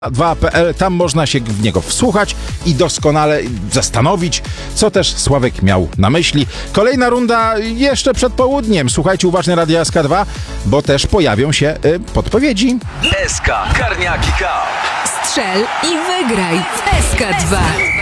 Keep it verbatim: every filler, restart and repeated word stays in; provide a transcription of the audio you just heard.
dwa kropka p l, tam można się w niego wsłuchać i doskonale zastanowić, co też Sławek miał na myśli. Kolejna runda jeszcze przed południem. Słuchajcie uważnie Radia S K dwa, bo też pojawią się y, podpowiedzi. S K Karniaki Cup. Strzel i wygraj w S K dwa.